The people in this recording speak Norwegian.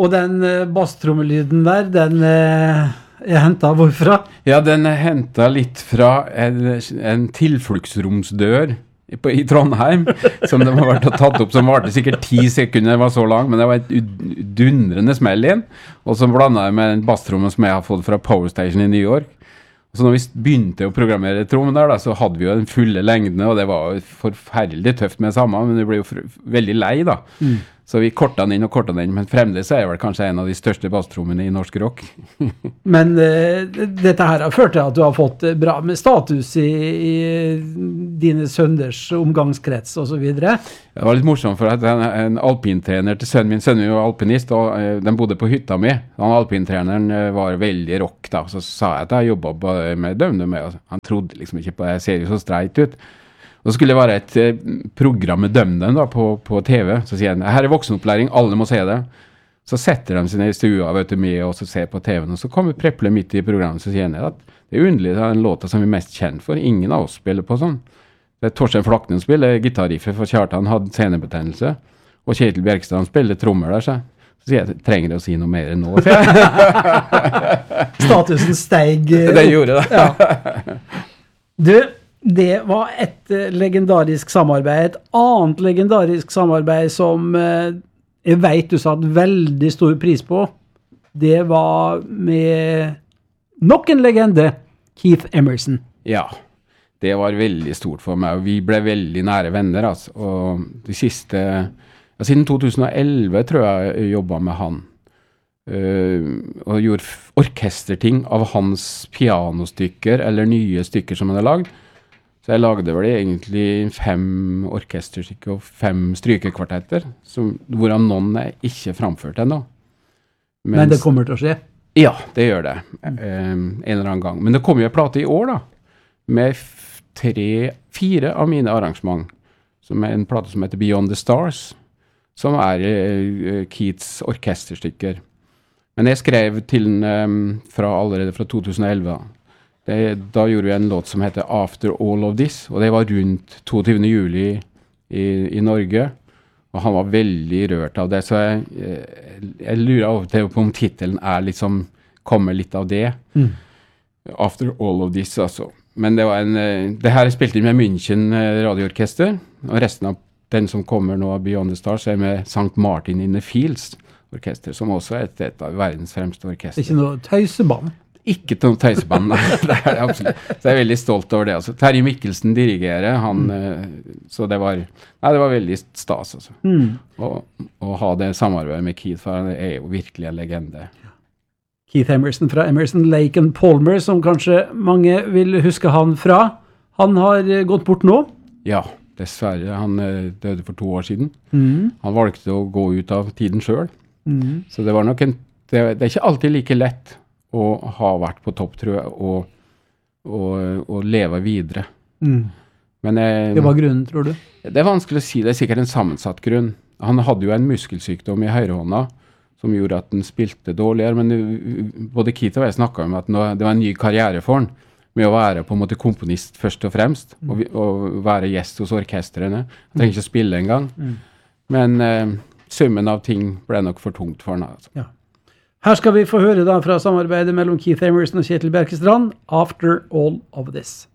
Og den basstromelyden der, den hentet hvorfra? Ja, den hentet litt fra en tilfluktsromsdør i Trondheim, som de har vært og tatt opp, som varte sikkert 10 sekunder, det var så lang, men det var et dundrende smell inn, og så blandet jeg med en basstrommen som jeg har fått fra Power Station i New York. Så når vi begynte å programmere trommen der, da, så hadde vi jo den fulle lengden, og det var forferdelig tøft med det samme, men vi ble jo veldig lei da. Så vi kortet den inn, men fremdeles er jeg vel kanskje en av de største basstrommene i norsk rock. Men dette her har ført til at du har fått bra med status i dine sønners omgangskrets og så videre. Det var litt morsomt for at en alpintrener til sønnen min var alpinist, og de bodde på hytta mi. Han alpintreneren var veldig rock da, så sa jeg at jeg jobbet med dømne med, og han trodde liksom ikke på det, jeg ser jo så streit ut. Og så skulle det være et program med dømmen da, på TV. Så sier han, her er voksenopplæring, alle må se det. Så setter de seg ned i stua, vet du, med og så ser på TV-en. Og så kommer Preple midt i programmet, så sier han at det er underlig, det er en låta som vi er mest kjent for. Ingen av oss spiller på sånn. Det er Torstein Flaknen spiller gitarriffer, for Kjartan hadde senebetennelse. Og Kjetil Bjerkstrand spiller trommer der, så sier jeg, trenger det å si noe mer enn nå? Statusen steg. Det gjorde det. Ja. Du, det var et legendarisk samarbeid. Et annet legendarisk samarbeid som jeg vet du satt veldig stor pris på. Det var med nok en legende, Keith Emerson. Ja, det var veldig stort for meg, og vi ble veldig nære venner. Altså. Og de siste, siden 2011 tror jeg jobbet med han. Og gjorde orkesterting av hans pianostykker, eller nye stykker som han hadde lagd. Så jeg lagde vel egentlig 5 orkesterstykker og 5 strykekvartetter, hvorav noen er ikke framført ennå. Men det kommer til å skje? Ja, det gjør det. En eller annen gang. Men det kommer jo en plate i år da, med 4 av mine arrangement, som er en plate som heter Beyond the Stars, som er Keiths orkesterstykker. Men jeg skrev til den allerede fra 2011 da. Da gjorde vi en låt som heter After All of This, og det var rundt 22. juli i Norge, og han var veldig rørt av det, så jeg lurer av og til på om titelen liksom, kommer litt av det. After All of This, altså. Men det var det her er spilt inn med München radioorkester, og resten av den som kommer nå av Beyond the Stars er med St. Martin in the Fields orkester, som også er et av verdens fremste orkester. Det er ikke noe tøyseband? Ikke noe tøyseband, det er det absolutt. Så jeg er veldig stolt over det. Altså. Terje Mikkelsen dirigerer, så det var veldig stas. Altså. Å ha det samarbeidet med Keith, for han er jo virkelig en legende. Keith Emerson fra Emerson, Lake and Palmer, som kanskje mange vil huske han fra. Han har gått bort nå? Ja, dessverre. Han døde for 2 år siden. Han valgte å gå ut av tiden selv. Så det var nok det er ikke alltid like lett å ha vært på topp, tror jeg, og leve videre. Men det var grunnen, tror du? Det er vanskelig å si, det er sikkert en sammensatt grunn. Han hadde jo en muskelsykdom i høyrehånda, som gjorde at han spilte dårligere, men både Keith og jeg snakket om at det var en ny karriere for han, med å være på en måte komponist først og fremst, og være gjest hos orkestrene. Han trenger ikke å spille en gang. Men summen av ting ble nok for tungt for han. Altså. Ja. Her skal vi få høre da fra samarbeidet mellom Keith Emerson og Kjetil Bjerkestrand, After All of This.